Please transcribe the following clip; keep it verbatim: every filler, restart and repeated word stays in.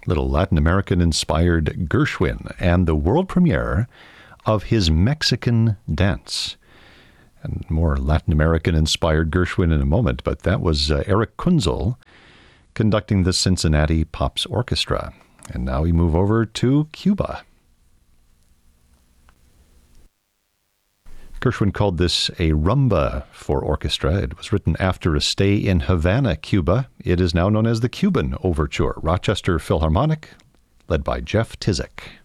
Little Latin American-inspired Gershwin and the world premiere of his Mexican Dance. And more Latin American-inspired Gershwin in a moment, but that was uh, Eric Kunzel conducting the Cincinnati Pops Orchestra. And now we move over to Cuba. Gershwin called this a rumba for orchestra. It was written after a stay in Havana, Cuba. It is now known as the Cuban Overture, Rochester Philharmonic, led by Jeff Tizik.